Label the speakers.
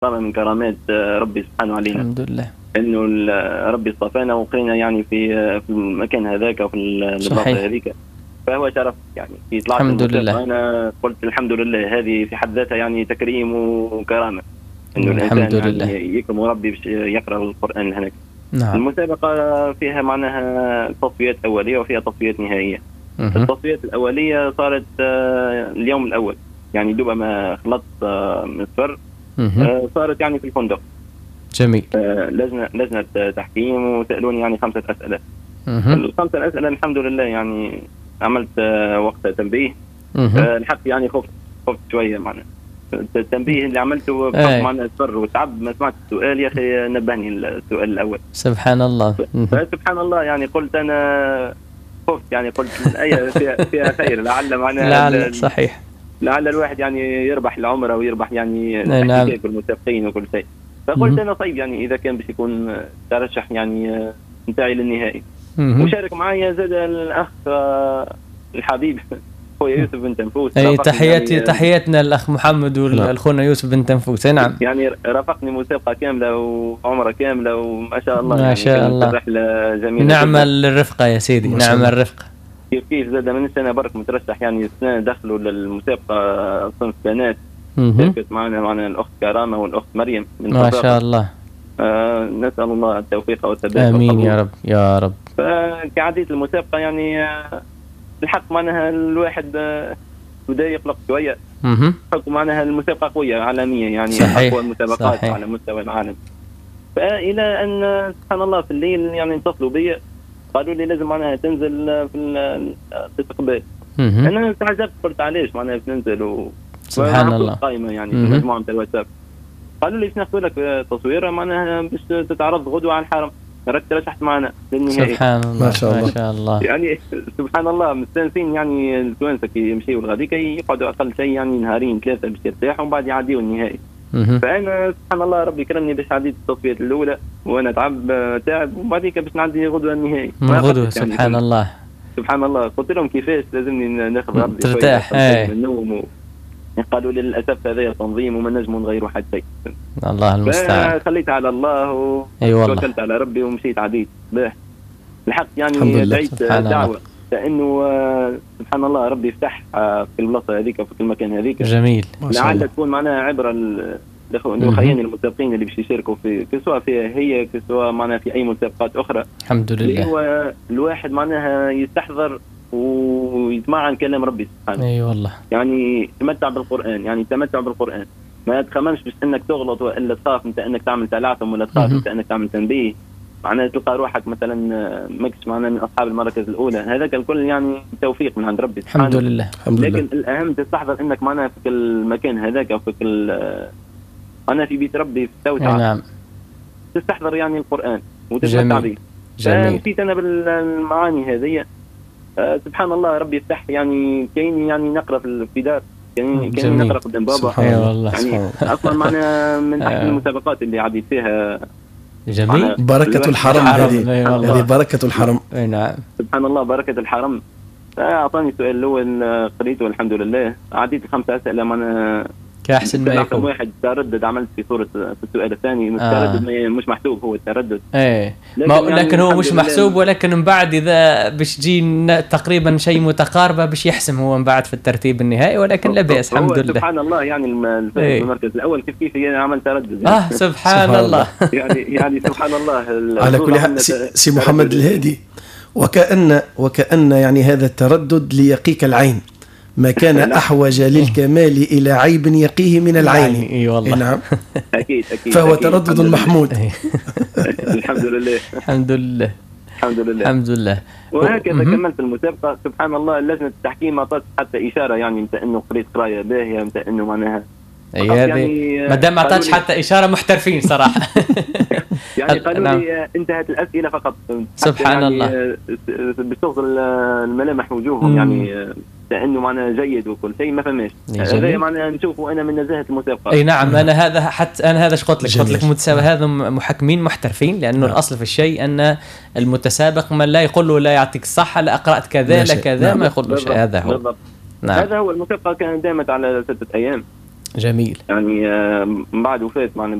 Speaker 1: كرامة من كرامات ربي سبحانه علينا.
Speaker 2: الحمد لله
Speaker 1: انه ربي اصطفانا وقينا يعني في المكان هذاك وفي البلاصه هذيك، فهو شرف يعني في طلعت
Speaker 2: الحمد لله.
Speaker 1: انا قلت الحمد لله، هذه في حد ذاتها يعني تكريم وكرامه انه
Speaker 2: الحمد
Speaker 1: الانسان
Speaker 2: لله
Speaker 1: يعني يكرم ربي باش يقرا القران هناك.
Speaker 2: نعم.
Speaker 1: المسابقه فيها معناها تصفيات اوليه وفيها تصفيات نهائيه. التصفيات الاوليه صارت اليوم الاول، يعني دوبا ما خلصت من السفر صارت يعني في الفندق.
Speaker 2: جميل.
Speaker 1: لجنه تحكيم وسالوني يعني 5 اسئله. ال5 اسئله الحمد لله يعني عملت وقتها تنبيه. الحق يعني خفت شويه معناها التنبيه اللي عملته معناها السر وتعب ما سمعت السؤال يا اخي نبهني السؤال الاول.
Speaker 2: سبحان الله.
Speaker 1: سبحان الله يعني قلت انا خفت يعني قلت الآية فيها خير لعل معناها
Speaker 2: لعل صحيح
Speaker 1: لعل الواحد يعني يربح العمره ويربح يعني
Speaker 2: الاحتكاك
Speaker 1: بالمتفقين وكل شيء. فقلت انا طيب يعني اذا كان باش يكون ترشح يعني نتاعي للنهائي. وشارك معايا زاد الاخ الحبيب خويا يوسف بن تنفوس.
Speaker 2: اي تحياتي يعني تحياتنا الاخ محمد والخونا يوسف بن تنفوس. نعم
Speaker 1: يعني رافقني مسابقه كامله وعمره كامله وما شاء الله
Speaker 2: ما
Speaker 1: يعني
Speaker 2: شاء الله
Speaker 1: رحله جميله.
Speaker 2: نعم الرفقه يا سيدي نعم الرفقه.
Speaker 1: كيف زاد من السنه برك مترشح يعني السنه دخلوا للمسابقه صنف بنات. شاركت معنا الاخت كرامه والاخت مريم من
Speaker 2: ما شاء الله.
Speaker 1: نسال الله التوفيق والثبات.
Speaker 2: امين يا رب يا رب.
Speaker 1: فكعاديه المسابقه يعني الحق معناها الواحد بدا يقلق شويه. حكم معناها المسابقه قويه عالميه يعني اقوى المسابقات صحيح. على مستوى العالم. فالى ان سبحان الله في الليل يعني اتصلوا بي قالوا لي لازم معناها تنزل في الاستقبال. انا تعجبت قلت علاش معناها تنزل
Speaker 2: سبحان الله
Speaker 1: قائمه يعني في مجموعه من الواتساب. قالوا لي باش ناخذ لك تصويره معناها باش تتعرض غدوه على الحرم راك ترشحت معنا للنهائي.
Speaker 2: سبحان الله ما شاء الله ما شاء الله
Speaker 1: يعني سبحان الله مستانسين يعني التوانسه كي يمشيوا الغاديكا يقعدوا اقل شيء يعني نهارين 3 باش يرتاحوا ومن بعد يعديوا النهائي. فانا سبحان الله ربي كرمني باش عديت التصفيات الاولى وانا تعب ومن بعديك باش نعدي غدوه النهائي
Speaker 2: من غدوه. سبحان الله
Speaker 1: سبحان الله. قلت لهم كيفاش لازمني ناخذ ربي
Speaker 2: ترتاح
Speaker 1: من النوم قالوا لي للاسف هذا تنظيم وما نجموا نغيروا حد شيء.
Speaker 2: الله المستعان.
Speaker 1: خليت على الله وتوكلت على ربي ومشيت عديت باح الحق يعني دعيت دعوه لانه سبحان الله ربي يفتح في البلاصه هذيك وفي المكان هذيك.
Speaker 2: جميل
Speaker 1: لعل تكون معناها عبره للخيان المتسابقين اللي باش يشاركوا في سواء فيها هي سواء معناها في اي مسابقات اخرى.
Speaker 2: الحمد لله.
Speaker 1: هو الواحد معناها يستحضر ويسمع كلام ربي سبحانه.
Speaker 2: اي والله
Speaker 1: يعني تمتع بالقران يعني تمتع بالقران ما تخممش باش انك تغلط والا تخاف انت انك تعمل تلاعثم ولا تخاف انت انك تعمل تنبيه معناها تلقى روحك مثلا ماكش معناها من اصحاب المراكز الاولى. هذاك الكل يعني توفيق من عند ربي سبحانه.
Speaker 2: الحمد لله.
Speaker 1: لكن الاهم تستحضر انك معناها في المكان هذاك او في انا في بيت ربي في التوسعه.
Speaker 2: نعم
Speaker 1: تستحضر يعني القران وتتمتع به.
Speaker 2: جميل.
Speaker 1: نسيت انا بالمعاني هذه. سبحان الله ربي يفتح يعني كاين يعني نقرا في دار كاين نقرا قدام بابا.
Speaker 2: اي والله
Speaker 1: يعني اصلا معنا من احسن المسابقات اللي عديت فيها.
Speaker 2: جميل.
Speaker 3: بركه الحرم هذه بركه الحرم.
Speaker 2: اي نعم
Speaker 1: سبحان الله بركه الحرم. اعطاني السؤال الاول قريته الحمد لله عديت 5 اسئله معنا
Speaker 2: كأحسن ما يكون.
Speaker 1: واحد تردد عملت في صورة في السؤال الثاني. التردد مش محسوب هو التردد.
Speaker 2: ايه لكن هو مش محسوب ولكن من بعد إذا باش تجي تقريبا شيء متقاربة باش يحسم هو من بعد في الترتيب النهائي ولكن لا بأس الحمد لله.
Speaker 1: سبحان الله يعني المركز الأول كيف عمل تردد.
Speaker 2: سبحان الله.
Speaker 1: يعني سبحان الله.
Speaker 3: على كل حال سي محمد الهادي وكأن يعني هذا التردد ليقيك العين ما كان أحوج للكمال إلى عيب يقيه من العين.
Speaker 2: اي والله.
Speaker 3: نعم
Speaker 1: أكيد
Speaker 3: فهو تردد محمود.
Speaker 1: الحمد لله
Speaker 2: الحمد لله
Speaker 1: الحمد لله
Speaker 2: الحمد لله.
Speaker 1: وهكذا كملت المسابقة. سبحان الله لجنة التحكيم ما أعطت حتى إشارة يعني متى إنه قريت قراية باهية متى إنه معناها
Speaker 2: يعني ما دام ما أعطتش حتى إشارة محترفين صراحة.
Speaker 1: يعني قالوا لي انتهت الأسئلة فقط.
Speaker 2: سبحان
Speaker 1: يعني
Speaker 2: الله.
Speaker 1: بتغسل الملامح وجوههم يعني لانه معناه جيد وكل شيء ما فهمش. هذا معناه نشوفه انا من نزاهه المسابقه.
Speaker 2: اي نعم انا هذا حتى انا هذا قلت لك متسابق هذا محكمين محترفين لانه الاصل في الشيء ان المتسابق من لا يقول له لا يعطيك الصحه لا قرات كذا لا كذا ما يقول له شيء. هذا هو
Speaker 1: بالضبط. نعم. هذا هو المسابقه كانت دامت على 6 أيام.
Speaker 2: جميل.
Speaker 1: يعني من بعد وفاة